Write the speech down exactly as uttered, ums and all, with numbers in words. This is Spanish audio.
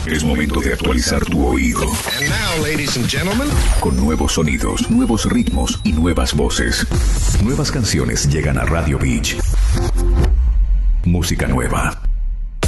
Es momento de actualizar tu oído. And now, ladies and gentlemen, con nuevos sonidos, nuevos ritmos y nuevas voces. Nuevas canciones llegan a Radio Beach. Música nueva.